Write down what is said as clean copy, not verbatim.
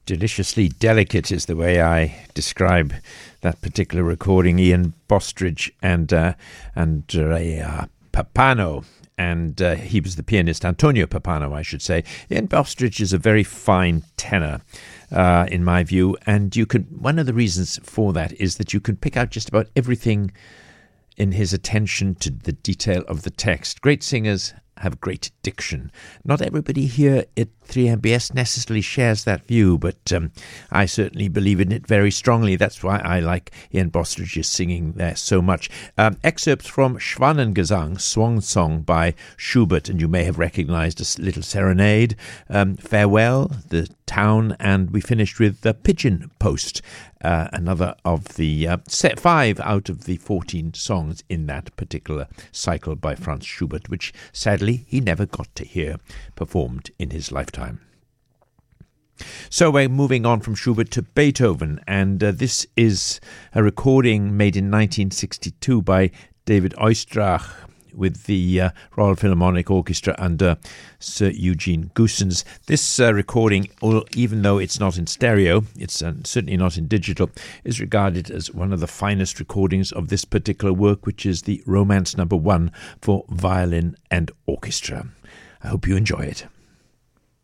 Deliciously delicate is the way I describe that particular recording. Ian Bostridge and Andrea Pappano, and he was the pianist, Antonio Pappano, I should say. Ian Bostridge is a very fine tenor, in my view, and one of the reasons for that is that you can pick out just about everything in his attention to the detail of the text. Great singers have great diction. Not everybody here at 3MBS necessarily shares that view, but I certainly believe in it very strongly. That's why I like Ian Bostridge's singing there so much. Excerpts from Schwanengesang, Swan Song by Schubert, and you may have recognized a little serenade, Farewell, The Town, and we finished with the Pigeon Post, another of the 5 out of the 14 songs in that particular cycle by Franz Schubert, which sadly he never got to hear performed in his lifetime. So we're moving on from Schubert to Beethoven, and this is a recording made in 1962 by David Oistrakh with the Royal Philharmonic Orchestra under Sir Eugene Goossens. This recording, even though it's not in stereo, it's certainly not in digital, is regarded as one of the finest recordings of this particular work, which is the Romance No. 1 for violin and orchestra. I hope you enjoy it.